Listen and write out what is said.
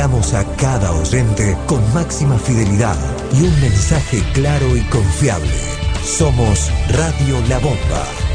Llegamos a cada oyente con máxima fidelidad y un mensaje claro y confiable. Somos Radio La Bomba